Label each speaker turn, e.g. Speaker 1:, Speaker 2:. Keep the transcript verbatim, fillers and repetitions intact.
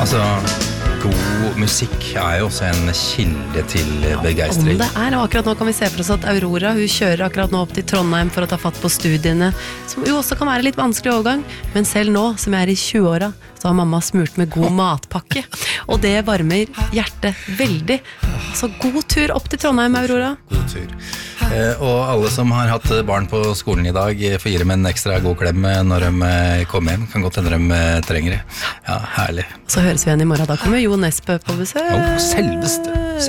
Speaker 1: Altså, god musikk er jo også en kilde til begeistring.
Speaker 2: Om det er, og akkurat nå kan vi se for oss at Aurora, hun kjører akkurat nå opp til Trondheim for å ta fatt på studiene, som jo også kan være litt vanskelig overgang, men selv nå, som jeg er i tjue-åra, så har mamma smurt med god matpakke, og det varmer hjertet veldig. Så god tur opp til Trondheim, Aurora.
Speaker 1: God tur. Eh, og alle som har hatt barn på skolen i dag, får gi dem en ekstra god klem når de kommer hjem. Kan godt hende de trenger det. Ja, herlig.
Speaker 2: Så høres vi igjen i morgen, da kommer Jo Nesbø på besøk.
Speaker 1: Oh, selveste.